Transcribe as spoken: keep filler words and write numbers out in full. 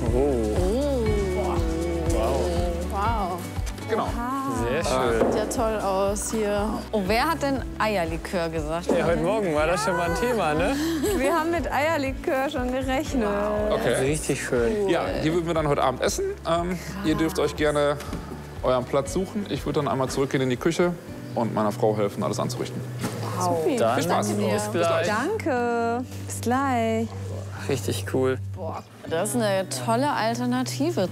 Oh. Wow. Wow. Genau. Sehr schön. Sieht ja toll aus hier. Oh, wer hat denn Eierlikör gesagt? Ja, heute Morgen war das schon mal ein Thema, ne? Wir haben mit Eierlikör schon gerechnet. Okay. Richtig schön. Ja, hier würden wir dann heute Abend essen. Ähm, ihr dürft euch gerne euren Platz suchen. Ich würde dann einmal zurückgehen in die Küche und meiner Frau helfen, alles anzurichten. Supi. Dann Viel Spaß. bis gleich. Danke. Bis gleich. Richtig cool. Das ist eine tolle Alternative